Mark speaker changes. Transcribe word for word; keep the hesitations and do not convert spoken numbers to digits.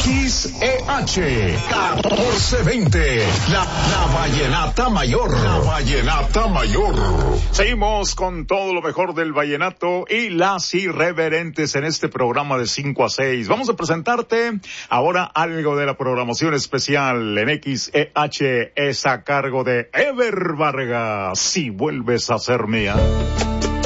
Speaker 1: X E H catorce veinte, la, la vallenata mayor, la vallenata mayor.
Speaker 2: Seguimos con todo lo mejor del vallenato y las irreverentes en este programa de cinco a seis. Vamos a presentarte ahora algo de la programación especial en X E H, es a cargo de Ever Vargas. Si vuelves a ser mía.